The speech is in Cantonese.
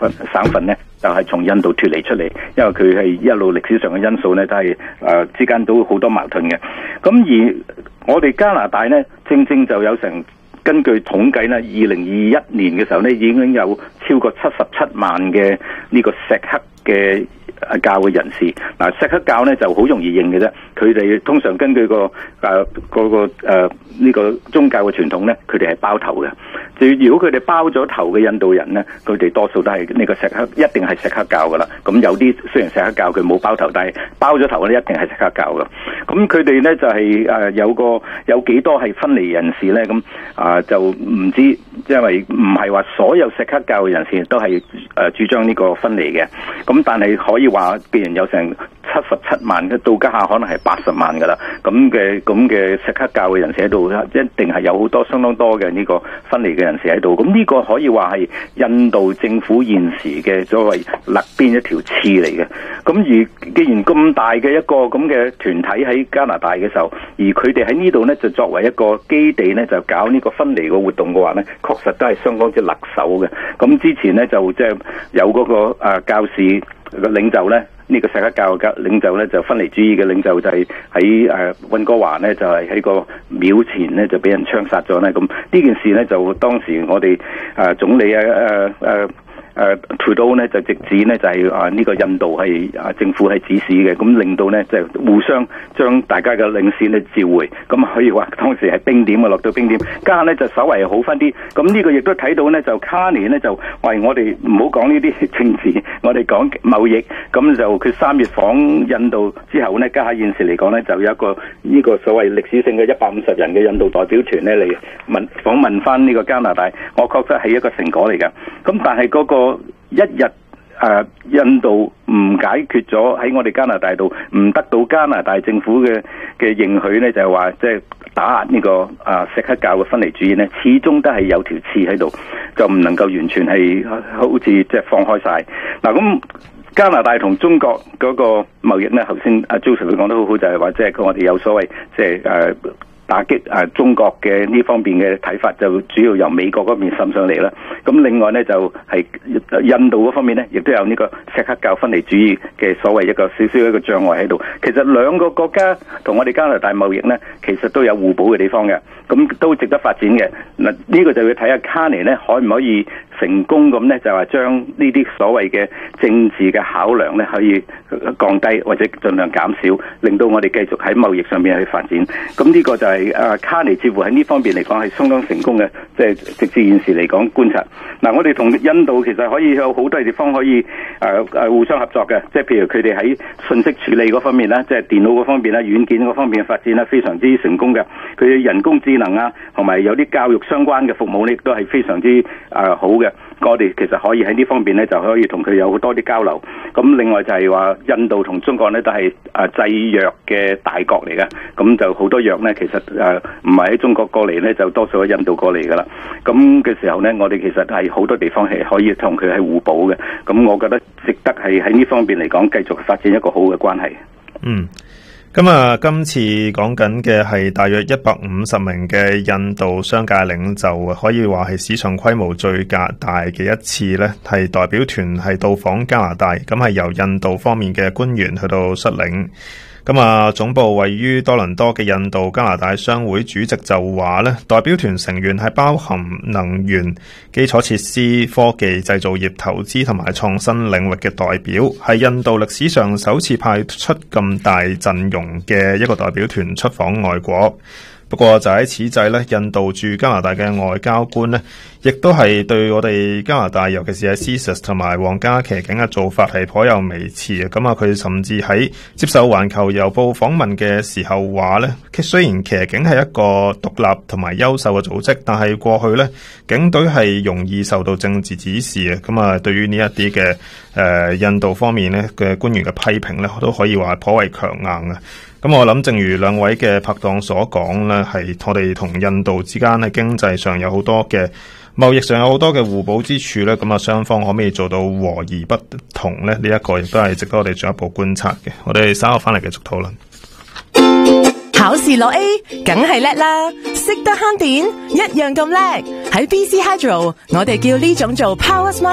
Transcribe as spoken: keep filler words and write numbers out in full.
份省份呢，就係、是、從印度脫離出嚟，因為佢係一路歷史上嘅因素呢，都係誒、呃、之間都好多矛盾嘅。咁而我哋加拿大呢，正正就有成根據統計呢，二零二一年嘅時候呢，已經有超過七十七萬嘅呢個錫克嘅教嘅人士。嗱，錫克教呢就好容易認嘅啫，佢哋通常根據個誒嗰個誒呢個宗教嘅傳統呢，佢哋係包頭嘅。如果佢哋包咗頭嘅印度人呢，佢哋多數都係呢個錫克，一定係錫克教噶啦。咁有啲雖然錫克教佢冇包頭，但係包咗頭呢，一定係錫克教噶。咁佢哋呢就係誒有個有幾多係分離人士呢？咁啊就唔知，因為唔係話所有錫克教嘅人士都係誒主張呢個分離嘅。咁但係可以話，既然有成七十七萬嘅，到家下可能係八十萬噶啦。咁嘅咁嘅錫克教嘅人士喺度，一定係有好多相當多嘅呢個分離嘅人士喺度。咁呢個可以話係印度政府現時嘅所謂勒邊一條刺嚟嘅。咁而既然咁大嘅一個咁嘅團體喺加拿大嘅時候，而佢哋喺呢度呢，就作為一個基地呢，就搞呢個分離嘅活動嘅話呢，確實都係相當之勒手嘅。咁之前呢，就即係有嗰個誒教士嘅領袖呢，呢、這個錫克教嘅領袖呢，就分離主義嘅領袖就係喺誒溫哥華呢，就係、是、喺個廟前呢，就俾人槍殺咗呢。咁呢件事呢，就當時我哋誒、呃、總理啊誒誒。呃呃誒 Trudeau 呢就直指呢就係啊呢個印度係啊政府係指使嘅，咁令到呢就係互相將大家嘅領事呢召回，咁可以話當時係冰點啊，落到冰點，家下呢就稍為好翻啲。咁呢個亦都睇到呢，就卡尼呢就喂，我哋唔好講呢啲政治，我哋講貿易。咁就佢三月訪印度之後呢，家下現時嚟講呢，就有一個呢個所謂歷史性嘅一百五十人嘅印度代表團呢嚟問訪問翻呢個加拿大，我覺得係一個成果嚟嘅。咁但係嗰個一日誒、呃、印度唔解決咗喺我哋加拿大度唔得到加拿大政府嘅嘅認許呢，就係話即係打壓呢、這個啊錫克教嘅分離主義呢，始終都係有條刺喺度，就唔能夠完全係好似即係放開晒。嗱，咁加拿大同中國嗰個貿易呢，頭先阿 Joseph 佢講得好好，就係話即係我哋有所謂即係誒打擊誒中國嘅呢方面嘅睇法，就主要由美國嗰邊滲上嚟啦。咁另外呢，就係、是、印度嗰方面呢，亦都有呢個錫克教分離主義嘅所謂一個少少一個障礙喺度。其實兩個國家同我哋加拿大貿易呢，其實都有互補嘅地方嘅，咁都值得發展嘅。嗱，呢個就要睇下卡尼呢可唔可以成功咁呢，就係話將呢啲所謂嘅政治嘅考量呢，可以降低或者盡量減少，令到我哋繼續喺貿易上面去發展。咁呢個就係、是。誒卡尼似乎喺呢方面嚟講係相當成功嘅，即係直至現時嚟講觀察。嗱，我哋同印度其實可以有好多地方可以誒誒、呃、互相合作嘅，即係譬如佢哋喺信息處理嗰方面啦，即係電腦嗰方面啦、軟件嗰方面嘅發展啦，非常之成功嘅。佢哋人工智能啊，同埋有啲教育相關嘅服務呢，亦都係非常之誒、呃、好嘅。我哋其實可以喺呢方面呢，就可以同佢有好多啲交流。咁另外就係話印度同中國呢，都係誒製藥嘅大國嚟嘅，咁就好多藥呢，其實誒唔係喺中國過嚟呢，就多數喺印度過嚟噶啦。咁嘅時候呢，我哋其實係好多地方係可以同佢係互補嘅。咁我覺得值得係喺呢方面嚟講，繼續發展一個好嘅關係。 嗯。咁啊，今次講緊嘅係大約一百五十名嘅印度商界領袖，可以話係史上規模最大嘅一次呢，係代表團係到訪加拿大，咁係由印度方面嘅官員去到率領。咁啊，總部位於多倫多嘅印度加拿大商會主席就話咧，代表團成員係包含能源、基礎設施、科技、製造業、投資同埋創新領域嘅代表，係印度歷史上首次派出咁大陣容嘅一個代表團出訪外國。不過就喺此際咧，印度駐加拿大嘅外交官咧，亦都係對我哋加拿大，尤其是喺 C S I S 同埋皇家騎警嘅做法係頗有微詞嘅。咁啊，佢甚至喺接受環球郵報訪問嘅時候話咧，雖然騎警係一個獨立同埋優秀嘅組織，但係過去咧警隊係容易受到政治指示嘅。咁啊，對於呢一啲嘅誒印度方面咧嘅官員嘅批評咧，都可以話頗為強硬嘅。咁我諗，正如兩位嘅拍檔所講咧，係我哋同印度之間喺經濟上有好多嘅貿易上有好多嘅互補之處咧。咁啊，雙方可唔可以做到和而不同咧？呢、這、一個亦都係值得我哋進一步觀察嘅。我哋稍後翻嚟繼續討論。 考試攞 A， 梗係叻啦！識得慳電，一樣咁叻。喺 B C Hydro， 我哋叫呢種做 Power Smart。